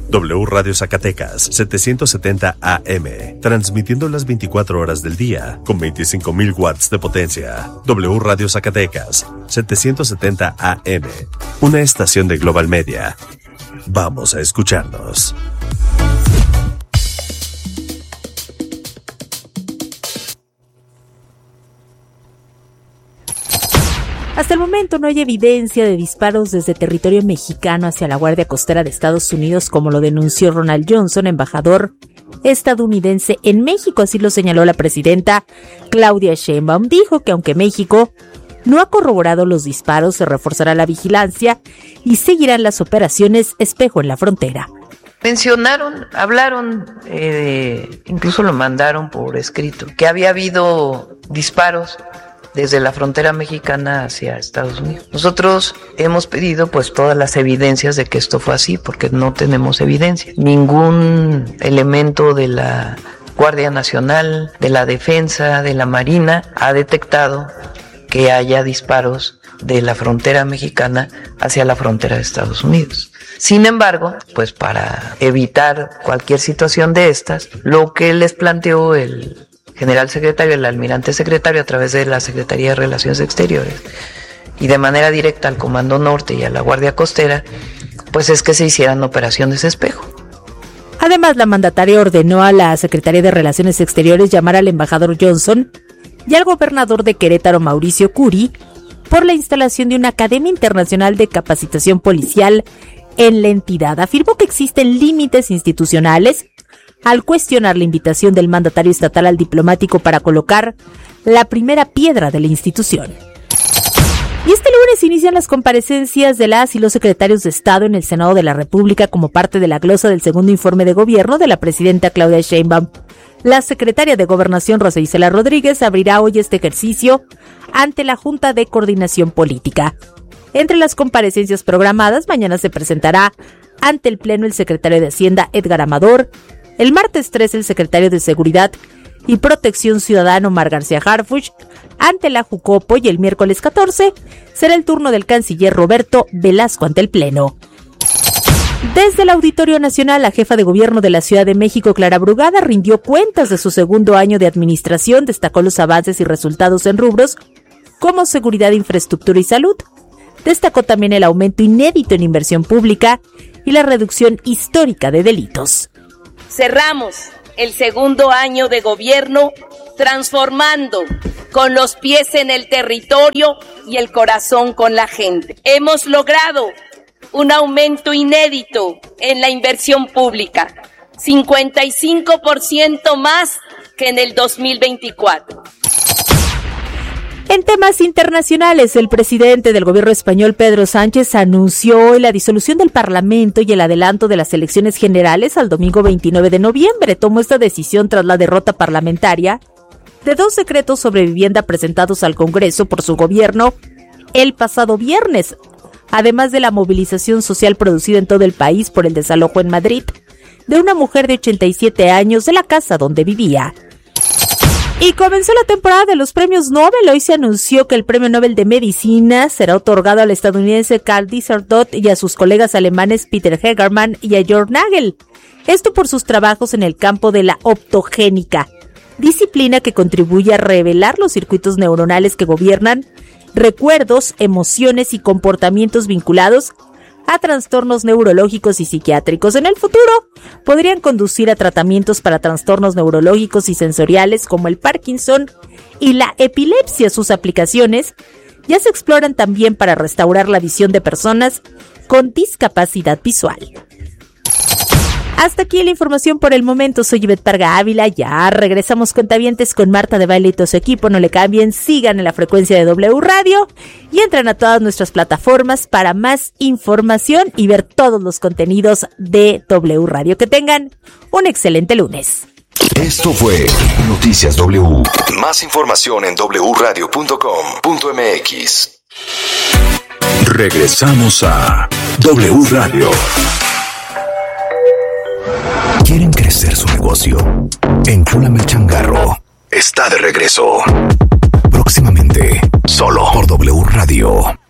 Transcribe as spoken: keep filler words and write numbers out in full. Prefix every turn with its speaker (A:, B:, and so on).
A: W Radio Zacatecas, setecientos setenta A M, transmitiendo las veinticuatro horas del día, con veinticinco mil watts de potencia. W Radio Zacatecas, setecientos setenta A M, una estación de Global Media. Vamos a escucharnos.
B: Hasta el momento no hay evidencia de disparos desde territorio mexicano hacia la Guardia Costera de Estados Unidos, como lo denunció Ronald Johnson, embajador estadounidense en México. Así lo señaló la presidenta Claudia Sheinbaum. Dijo que aunque México no ha corroborado los disparos, se reforzará la vigilancia y seguirán las operaciones espejo en la frontera.
C: Mencionaron, hablaron, eh, incluso lo mandaron por escrito, que había habido disparos desde la frontera mexicana hacia Estados Unidos. Nosotros hemos pedido pues todas las evidencias de que esto fue así, porque no tenemos evidencia. Ningún elemento de la Guardia Nacional, de la Defensa, de la Marina ha detectado que haya disparos de la frontera mexicana hacia la frontera de Estados Unidos. Sin embargo, pues para evitar cualquier situación de estas, lo que les planteó el general secretario, el almirante secretario, a través de la Secretaría de Relaciones Exteriores y de manera directa al Comando Norte y a la Guardia Costera, pues es que se hicieran operaciones espejo.
B: Además, la mandataria ordenó a la Secretaría de Relaciones Exteriores llamar al embajador Johnson y al gobernador de Querétaro, Mauricio Curi, por la instalación de una Academia Internacional de Capacitación Policial en la entidad. Afirmó que existen límites institucionales al cuestionar la invitación del mandatario estatal al diplomático para colocar la primera piedra de la institución. Y este lunes inician las comparecencias de las y los secretarios de Estado en el Senado de la República como parte de la glosa del segundo informe de gobierno de la presidenta Claudia Sheinbaum. La secretaria de Gobernación, Rosa Isela Rodríguez, abrirá hoy este ejercicio ante la Junta de Coordinación Política. Entre las comparecencias programadas, mañana se presentará ante el Pleno el secretario de Hacienda, Edgar Amador. El martes tres, el secretario de Seguridad y Protección Ciudadana, Omar García Harfuch, ante la Jucopo, y el miércoles catorce será el turno del canciller Roberto Velasco ante el Pleno. Desde el Auditorio Nacional, la jefa de gobierno de la Ciudad de México, Clara Brugada, rindió cuentas de su segundo año de administración, destacó los avances y resultados en rubros como seguridad, infraestructura y salud. Destacó también el aumento inédito en inversión pública y la reducción histórica de delitos.
D: Cerramos el segundo año de gobierno transformando con los pies en el territorio y el corazón con la gente. Hemos logrado un aumento inédito en la inversión pública, cincuenta y cinco por ciento más que en el dos mil veinticuatro.
B: En temas internacionales, el presidente del gobierno español, Pedro Sánchez, anunció hoy la disolución del Parlamento y el adelanto de las elecciones generales al domingo veintinueve de noviembre. Tomó esta decisión tras la derrota parlamentaria de dos decretos sobre vivienda presentados al Congreso por su gobierno el pasado viernes, además de la movilización social producida en todo el país por el desalojo en Madrid de una mujer de ochenta y siete años de la casa donde vivía. Y comenzó la temporada de los premios Nobel. Hoy se anunció que el Premio Nobel de Medicina será otorgado al estadounidense Karl Dieter y a sus colegas alemanes Peter Hegermann y a Jörg Nagel. Esto por sus trabajos en el campo de la optogénica, disciplina que contribuye a revelar los circuitos neuronales que gobiernan recuerdos, emociones y comportamientos vinculados a trastornos neurológicos y psiquiátricos. En el futuro podrían conducir a tratamientos para trastornos neurológicos y sensoriales como el Parkinson y la epilepsia. Sus aplicaciones ya se exploran también para restaurar la visión de personas con discapacidad visual. Hasta aquí la información por el momento. Soy Ivette Parga Ávila. Ya regresamos, cuentavientes, con Marta de Baile y todo su equipo. No le cambien, sigan en la frecuencia de W Radio y entren a todas nuestras plataformas para más información y ver todos los contenidos de W Radio. Que tengan un excelente lunes.
E: Esto fue Noticias W. Más información en doble u radio punto com punto m x. Regresamos a W Radio. ¿Quieren crecer su negocio? Enchúlame el changarro. Está de regreso. Próximamente, solo por W Radio.